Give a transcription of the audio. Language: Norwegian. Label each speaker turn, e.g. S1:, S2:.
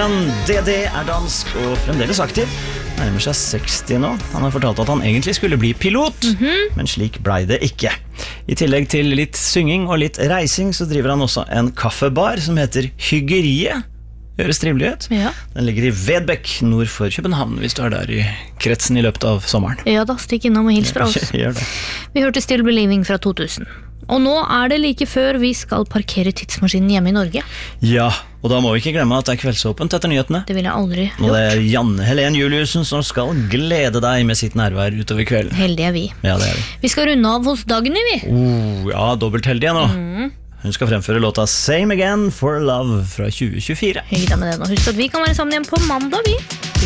S1: Christian DD dansk og fremdeles aktiv. Nærmer seg 60 nå. Han har fortalt at han egentlig skulle bli pilot, men slik ble det ikke. I tillegg til litt synging og litt reising så driver han også en kaffebar som heter Hyggeriet. Høres trivelig ut.
S2: Ja.
S1: Den ligger i Vedbekk, nord for København, hvis du er der i kretsen i løpet av sommeren.
S2: Ja da, stikk innom og hils fra oss.
S1: Gjør det.
S2: Vi hørte Still Believing fra 2000. Og nå er det like før vi skal parkere tidsmaskinen hjemme i Norge.
S1: Ja, og da må vi ikke glemme at det er kveldsåpent etter nyhetene.
S2: Det vil jeg aldri
S1: Og det er Janne Helen Juliussen som skal glede deg med sitt nærvær utover kvelden.
S2: Heldige er vi.
S1: Ja, det er vi.
S2: Vi skal runde av hos Dagny, vi.
S1: Ja, dobbelt heldige nå. Hun skal fremføre låta Same Again for Love fra 2024.
S2: Hygg deg med den, og husk at vi kan være sammen igjen på mandag, vi.